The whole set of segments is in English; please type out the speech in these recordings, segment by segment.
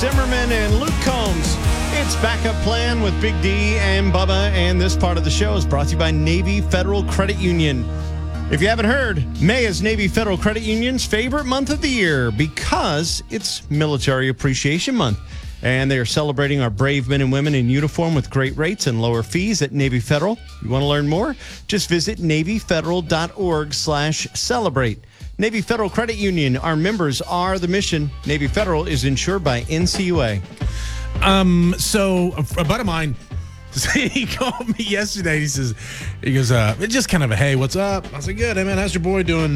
Zimmerman and Luke Combs. It's Backup Plan with Big D and Bubba, and this part of the show is brought to you by Navy Federal Credit Union. If you haven't heard, May is Navy Federal Credit Union's favorite month of the year because it's Military Appreciation Month. And they are celebrating our brave men and women in uniform with great rates and lower fees at Navy Federal. You want to learn more? Just visit NavyFederal.org/celebrate. Navy Federal Credit Union. Our members are the mission. Navy Federal is insured by NCUA. So a buddy of mine, he called me yesterday. He goes, just kind of a, hey, what's up? I was like, good. Hey, man, how's your boy doing?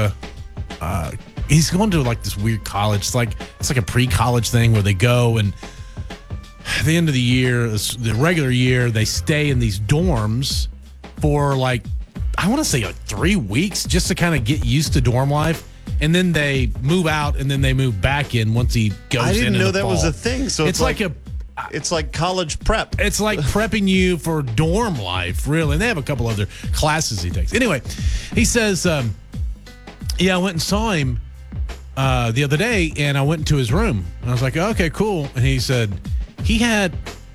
He's going to like this weird college. It's like a pre-college thing where they go and at the end of the year, the regular year, they stay in these dorms for like, I want to say like 3 weeks just to kind of get used to dorm life. And then they move out and then they move back in once he goes in. I didn't know that fall. was a thing. So it's like college prep. It's like prepping you for dorm life, really. And they have a couple other classes he takes. Anyway, he says, I went and saw him the other day, and I went into his room. And I was like, okay, cool. And he said he had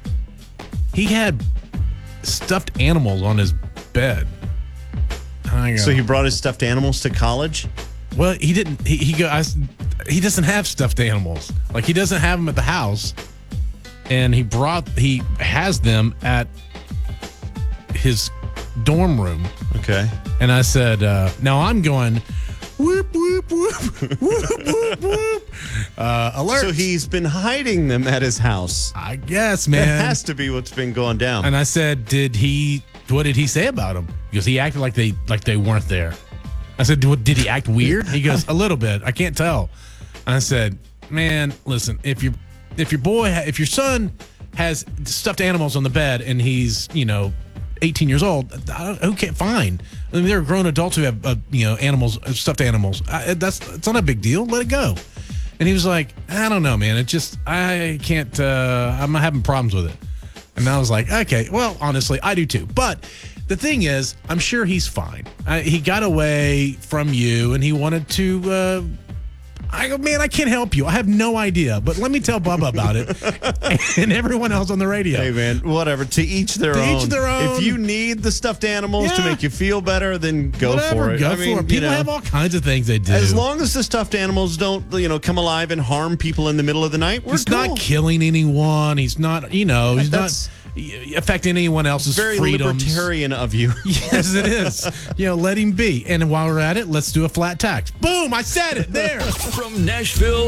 stuffed animals on his bed. So he brought his stuffed animals to college? Well, he didn't. He doesn't have stuffed animals. Like, he doesn't have them at the house. And he has them at his dorm room. Okay. And I said, now I'm going, whoop, whoop, whoop, whoop, whoop, whoop. Alert. So he's been hiding them at his house. I guess, man. That has to be what's been going down. And I said, what did he say about them? Because he acted like they weren't there. I said, did he act weird? He goes, a little bit. I can't tell. And I said, man, listen, if your son has stuffed animals on the bed and he's, 18 years old, okay, fine. I mean, there are grown adults who have, animals, stuffed animals. It's not a big deal. Let it go. And he was like, I don't know, man. I can't, I'm not having problems with it. And I was like, okay, well, honestly, I do too. But the thing is, I'm sure he's fine. He got away from you and he wanted to, I go, man, I can't help you. I have no idea. But let me tell Bubba about it and everyone else on the radio. Hey, man, whatever. To each their own. Each their own. If you need the stuffed animals to make you feel better, then go for it. Go for it. People have all kinds of things they do. As long as the stuffed animals don't, come alive and harm people in the middle of the night, he's not killing anyone. He's not, he's not affecting anyone else's very freedoms. Libertarian of you. Yes, it is. Let him be. And while we're at it, let's do a flat tax. Boom! I said it there. From Nashville